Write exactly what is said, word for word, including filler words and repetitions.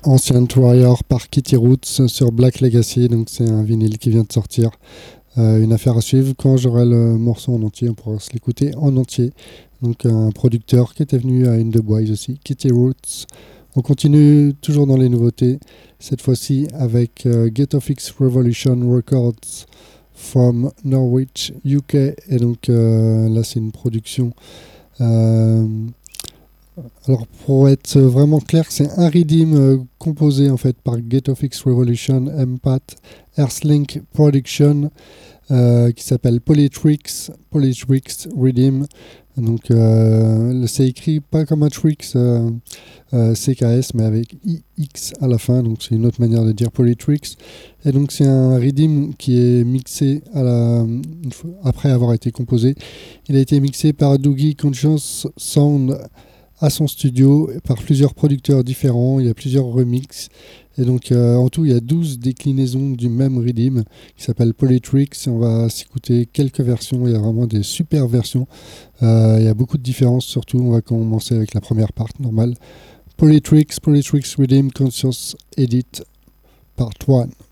Ancient Warrior par Kitty Roots sur Black Legacy, donc c'est un vinyle qui vient de sortir. Euh, une affaire à suivre. Quand j'aurai le morceau en entier, on pourra se l'écouter en entier. Donc un producteur qui était venu à une de Boise aussi, Kitty Roots. On continue toujours dans les nouveautés, cette fois-ci avec euh, Ghetto Fix Revolution Records from Norwich, U K. Et donc euh, là c'est une production... Euh, alors pour être vraiment clair, c'est un redeem euh, composé en fait par Ghetto Fix Revolution, Empath, Earthlink Production, euh, qui s'appelle Polytrix, Polytrix Redeem. Donc euh, c'est écrit pas comme un Trix euh, euh, C K S mais avec I X à la fin, donc c'est une autre manière de dire Polytrix. Et donc c'est un redeem qui est mixé à la, après avoir été composé. Il a été mixé par Doogie Conscious Sound à son studio par plusieurs producteurs différents. Il y a plusieurs remixes. Et donc euh, en tout il y a douze déclinaisons du même redeem qui s'appelle Polytrix. On va s'écouter quelques versions, il y a vraiment des super versions. Euh, il y a beaucoup de différences, surtout on va commencer avec la première part normale. Polytrix, Polytrix Redeem Conscious Edit Part un.